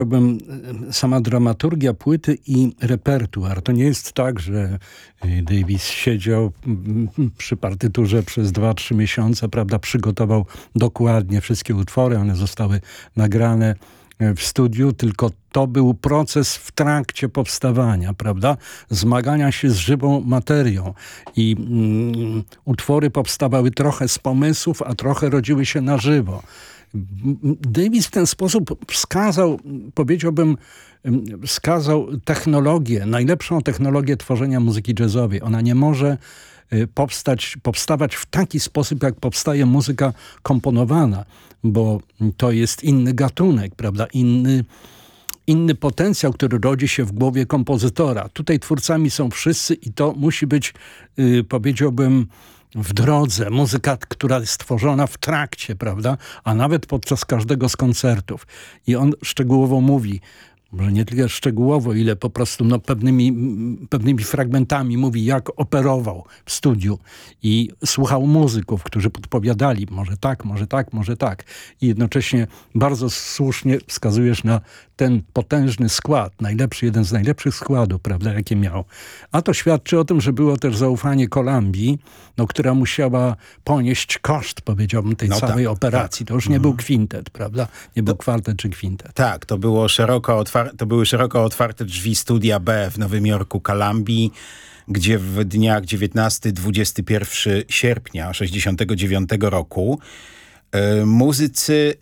Sama dramaturgia płyty i repertuar. To nie jest tak, że Davis siedział przy partyturze przez 2-3 miesiące, prawda, przygotował dokładnie wszystkie utwory, one zostały nagrane w studiu, tylko to był proces w trakcie powstawania, prawda? Zmagania się z żywą materią. I utwory powstawały trochę z pomysłów, a trochę rodziły się na żywo. Davis w ten sposób powiedziałbym, wskazał technologię, najlepszą technologię tworzenia muzyki jazzowej. Ona nie może powstawać w taki sposób, jak powstaje muzyka komponowana, bo to jest inny gatunek, prawda? Inny potencjał, który rodzi się w głowie kompozytora. Tutaj twórcami są wszyscy i to musi być, powiedziałbym, w drodze. Muzyka, która jest tworzona w trakcie, prawda? A nawet podczas każdego z koncertów. I on szczegółowo mówi, może nie tyle szczegółowo, ile po prostu pewnymi fragmentami mówi, jak operował w studiu i słuchał muzyków, którzy podpowiadali, może tak, może tak, może tak. I jednocześnie bardzo słusznie wskazujesz na ten potężny skład, jeden z najlepszych składów, prawda, jakie miał. A to świadczy o tym, że było też zaufanie Columbii, która musiała ponieść koszt, powiedziałbym, tej całej operacji. To już nie był kwintet, prawda? Nie był kwartet czy kwintet. Tak, to były szeroko otwarte drzwi Studia B w Nowym Jorku Columbii, gdzie w dniach 19-21 sierpnia 1969 roku muzycy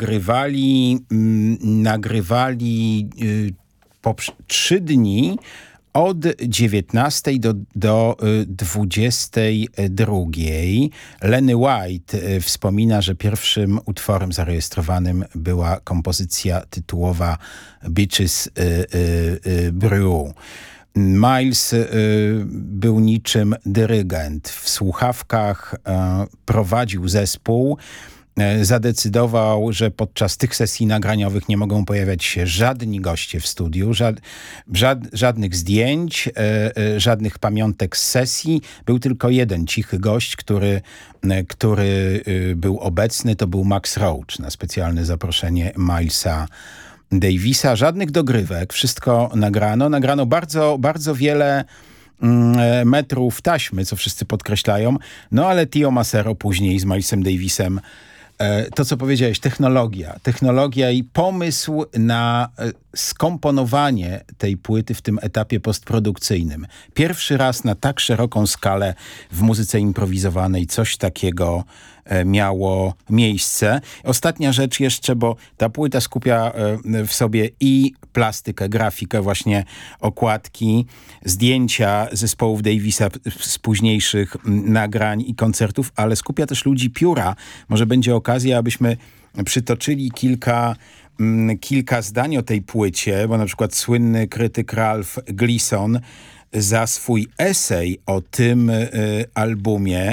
nagrywali po 3 dni od 19 do 22. Lenny White wspomina, że pierwszym utworem zarejestrowanym była kompozycja tytułowa Beaches Brew. Miles był niczym dyrygent. W słuchawkach prowadził zespół. Zadecydował, że podczas tych sesji nagraniowych nie mogą pojawiać się żadni goście w studiu, żadnych zdjęć, żadnych pamiątek z sesji. Był tylko jeden cichy gość, który był obecny. To był Max Roach na specjalne zaproszenie Milesa Davisa. Żadnych dogrywek, wszystko nagrano. Nagrano bardzo, bardzo wiele metrów taśmy, co wszyscy podkreślają. No ale Tio Macero później z Milesem Davisem, to co powiedziałeś, technologia i pomysł na skomponowanie tej płyty w tym etapie postprodukcyjnym. Pierwszy raz na tak szeroką skalę w muzyce improwizowanej coś takiego miało miejsce. Ostatnia rzecz jeszcze, bo ta płyta skupia w sobie i plastykę, grafikę, właśnie okładki, zdjęcia zespołów Davisa z późniejszych nagrań i koncertów, ale skupia też ludzi pióra. Może będzie okazja, abyśmy przytoczyli kilka zdań o tej płycie, bo na przykład słynny krytyk Ralph Gleason za swój esej o tym albumie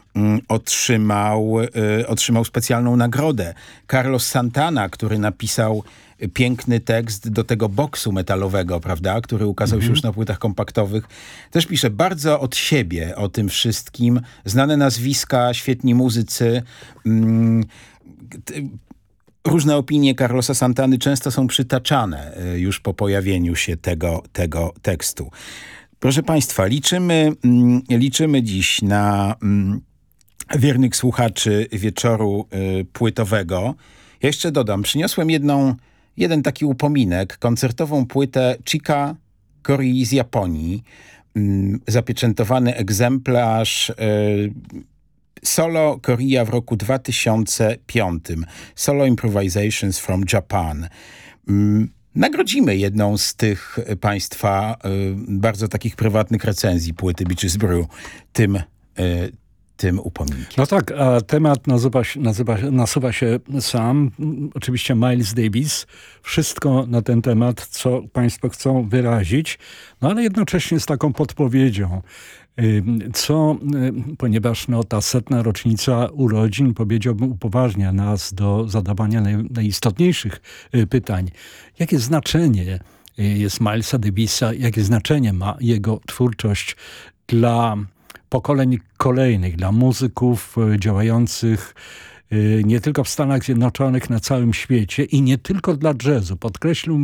otrzymał specjalną nagrodę. Carlos Santana, który napisał piękny tekst do tego boksu metalowego, prawda, który ukazał się już na płytach kompaktowych, też pisze bardzo od siebie o tym wszystkim. Znane nazwiska, świetni muzycy. Różne opinie Carlosa Santany często są przytaczane już po pojawieniu się tego tekstu. Proszę Państwa, liczymy dziś na wiernych słuchaczy wieczoru płytowego. Ja jeszcze dodam, przyniosłem jeden taki upominek, koncertową płytę Chika Corii z Japonii, zapieczętowany egzemplarz Solo Korea w roku 2005. Solo Improvisations from Japan. Nagrodzimy jedną z tych Państwa bardzo takich prywatnych recenzji płyty Beaches Brew tym upominkiem. No tak, a temat nasuwa się sam. Oczywiście Miles Davis. Wszystko na ten temat, co Państwo chcą wyrazić, no ale jednocześnie z taką podpowiedzią. Ponieważ ta 100. rocznica urodzin, powiedziałbym, upoważnia nas do zadawania najistotniejszych pytań. Jakie znaczenie jest Milesa Davisa, jakie znaczenie ma jego twórczość dla pokoleń kolejnych, dla muzyków działających nie tylko w Stanach Zjednoczonych, na całym świecie i nie tylko dla jazzu. Podkreślił